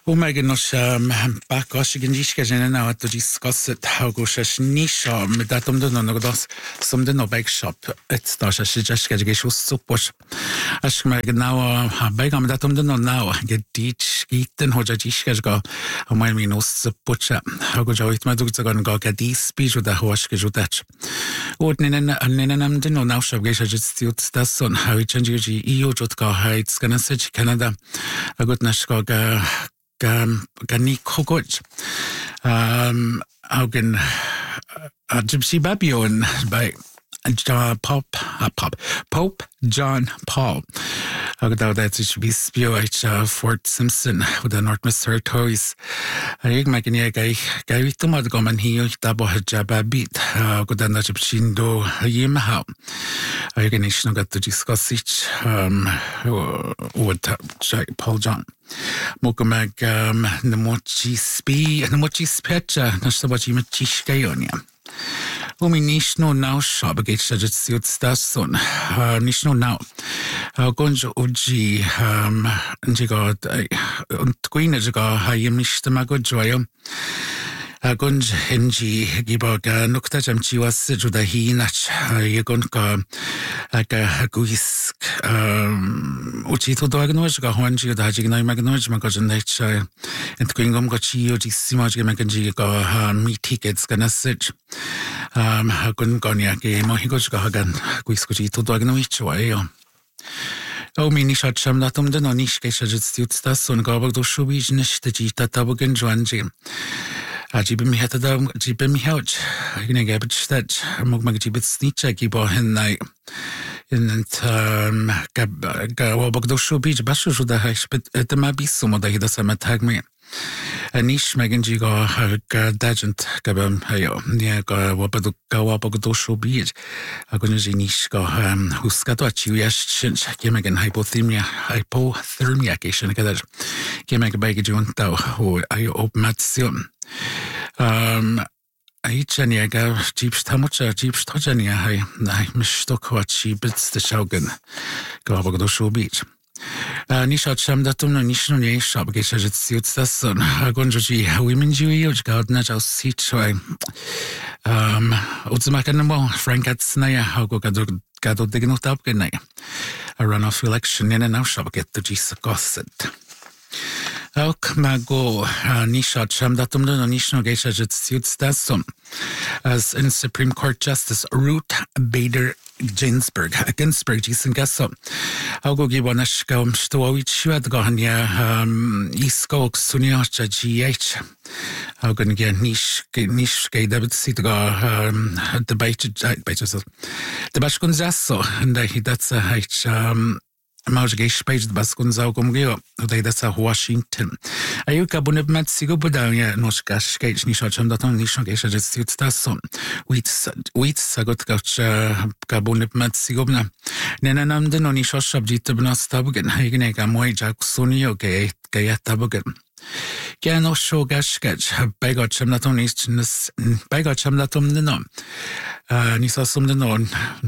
Umegenos backos gendíske na to discuss it hagos nisha med dat om den og das som den og shop et stas suggest ge suppos as meg now begam dat om den now get dich gitten hoja diske ga mal minus suppos hago joit ma dug zagan ga get dis speech oder hosch ge judat und nenen den now shop ge just das son how change ge eu jot ga heights gonna sit Canada a gut naska Gani Kogoch. Augen Gypsy Babylon by Pope John Paul. Dat is wie Fort Simpson with the North Missouri Tories. Ik maak niet ga weet om dat komen hier dat boh jababit. Goed dan dat je chindo hou. Ik niet nog dat discuss it Paul John. Mokumak the mochi specha na so wat je met chiskayonia. Umi nicht nur now shop geht jetzt das so nicht nur now gonjo uji jiga und queen jiga hayim nicht ma go joyo gonj henji giba nokta jamchi was juda hinach yegon ka guisk uchi to dognoj ga honji da jigna magnoj ma go jnech and queen gom go chi uji simaj ga maganji ga me tickets gonna sit gun gonia ge mo higos ga hagan guiskoji to dognoj choyo O mini shot sham datum den onish ke shajut das son gabag do shubij nicht die tatabogen joanji Ajibim heta da jibim houch ine gabit stat mog magibit snitcha gibo hen nai in gabag do shubij bashu juda hash bit etma bisum da hida sama tag me Anish Meganji ga dagent gabam hayo nia ga wabag do shubij agonji nish ga huskato achiuyash shin kemegan hypothermia geshin gadaj kemeg bagajun tau ho ayo opmatsion Aichania ga jeeps tamucha jeeps tojania hai nai mishtok wachi bits the shogun ga wabag do shubij Nisha sham datum no nishno ne shop ge shajet siut stason gonjoji women jui oj gardna jau sit choi utsmakan mo frankats na ya hago gado dignot up genai a runoff election in and shop get the jis gosset Ook mago nisha sham datum no nishno ge shajet siut stason as in Supreme Court Justice Ruth Bader Ginsburg Jason Gasso Augo Gibonash Gom Stowich Gahania Isko Suniocha GH Augan again nish gay David Sitga debate the Bashkunzasso and that's a H Mauge page the Baskunza Gomgeo, that's a Washington. Ayuka Bunebmat Sigobudania, Noshkash Gage Nishacham, that only Nishogasha just suits that son. Wheats Sagot Gabunebmat Sigobna. Nenanam the Nonishoshab Jitabna Stabugan, Hagenega Moy Jack Sunio Gayatabugan. Gano Shogash Gage, Bagacham that only Bagacham that the nom. Nisasum the non,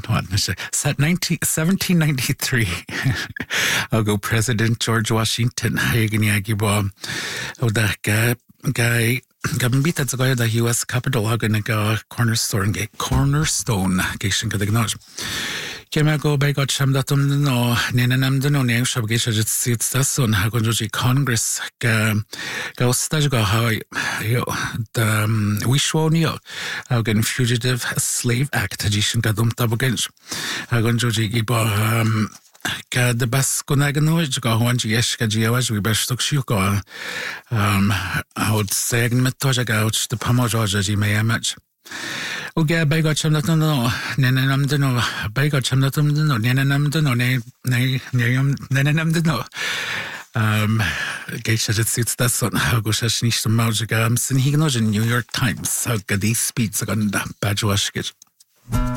1793. I'll go President George Washington. Hageniagibo. Oh, that guy. Gabin beat that's the U.S. Capitol. I'm gonna go Cornerstone Gishin Kadignoj. Kemago Bagot Shamdatum no Nenam the no name Shabgisha sits the son Hagonjoji Congress go Stajgo how the Wishwonio Hagan Fugitive Slave Act Jishin Kadum Tabogenj Hagonjoji Gibo the Baskunaganoij go one Jeshka Giawaj we best took Shuko I would say Metoja Gouch the Pamojoji may a match. Uga Bagot Chamlatono, Nenam Deno, Bagot Chamlatum Deno, Nenam Deno, Nenam Deno. Geisha sits that son, Hagoshash Nish to Maujagam, Sin Hignoj in New York Times, Hagadi speeds on the Bajwashkit.